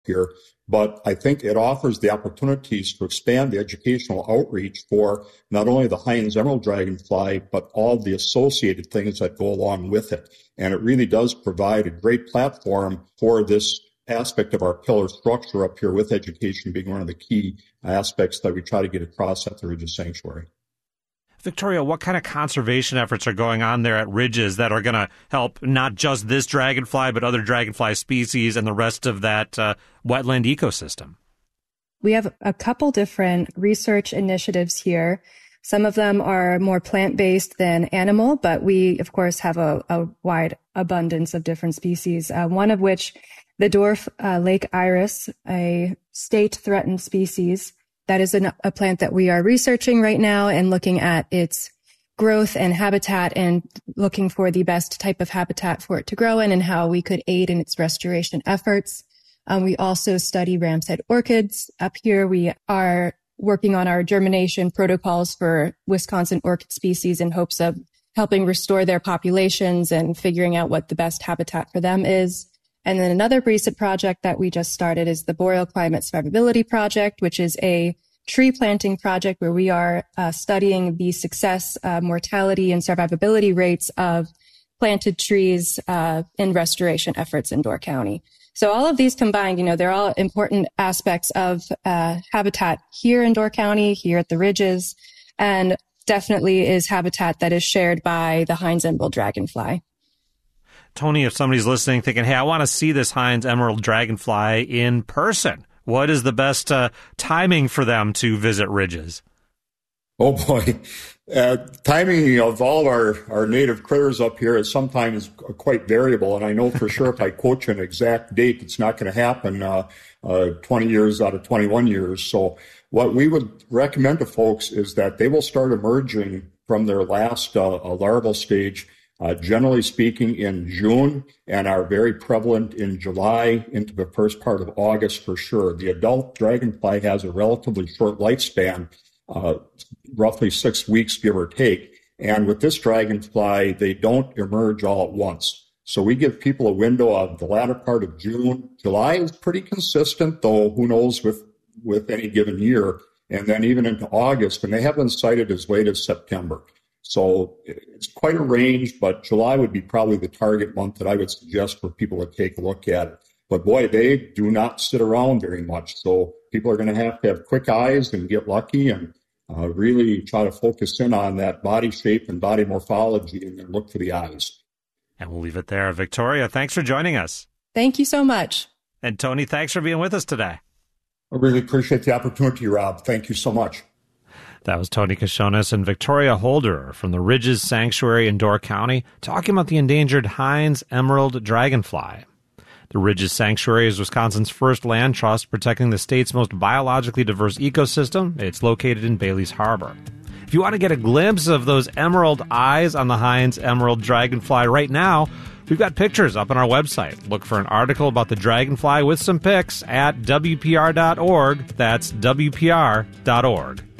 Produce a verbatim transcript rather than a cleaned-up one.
here. But I think it offers the opportunities to expand the educational outreach for not only the Heinz emerald dragonfly, but all the associated things that go along with it. And it really does provide a great platform for this aspect of our pillar structure up here, with education being one of the key aspects that we try to get across at the Ridges Sanctuary. Victoria, what kind of conservation efforts are going on there at Ridges that are going to help not just this dragonfly, but other dragonfly species and the rest of that uh, wetland ecosystem? We have a couple different research initiatives here. Some of them are more plant-based than animal, but we, of course, have a, a wide abundance of different species, uh, one of which, the dwarf uh, lake iris, a state-threatened species. That is an, a plant that we are researching right now and looking at its growth and habitat and looking for the best type of habitat for it to grow in and how we could aid in its restoration efforts. Um, we also study ram's head orchids. Up here, we are working on our germination protocols for Wisconsin orchid species in hopes of helping restore their populations and figuring out what the best habitat for them is. And then another recent project that we just started is the Boreal Climate Survivability Project, which is a tree planting project where we are uh, studying the success, uh, mortality, and survivability rates of planted trees uh, in restoration efforts in Door County. So all of these combined, you know, they're all important aspects of uh, habitat here in Door County, here at the Ridges, and definitely is habitat that is shared by the Heinz emerald dragonfly. Tony, if somebody's listening thinking, hey, I want to see this Heinz emerald dragonfly in person, what is the best uh, timing for them to visit Ridges? Oh, boy. Uh, timing of all of our, our native critters up here is sometimes quite variable. And I know for sure if I quote you an exact date, it's not going to happen uh, uh, twenty years out of twenty-one years. So what we would recommend to folks is that they will start emerging from their last uh, larval stage, Uh, generally speaking, in June, and are very prevalent in July into the first part of August for sure. The adult dragonfly has a relatively short lifespan, uh, roughly six weeks, give or take. And with this dragonfly, they don't emerge all at once. So we give people a window of the latter part of June. July is pretty consistent, though who knows with, with any given year. And then even into August, and they have been sighted as late as September. So it's quite a range, but July would be probably the target month that I would suggest for people to take a look at it. But boy, they do not sit around very much. So people are going to have to have quick eyes and get lucky and uh, really try to focus in on that body shape and body morphology and then look for the eyes. And we'll leave it there. Victoria, thanks for joining us. Thank you so much. And Tony, thanks for being with us today. I really appreciate the opportunity, Rob. Thank you so much. That was Tony Kashonis and Victoria Holderer from the Ridges Sanctuary in Door County talking about the endangered Heinz emerald dragonfly. The Ridges Sanctuary is Wisconsin's first land trust protecting the state's most biologically diverse ecosystem. It's located in Bailey's Harbor. If you want to get a glimpse of those emerald eyes on the Heinz emerald dragonfly right now, we've got pictures up on our website. Look for an article about the dragonfly with some pics at W P R dot org. That's W P R dot org.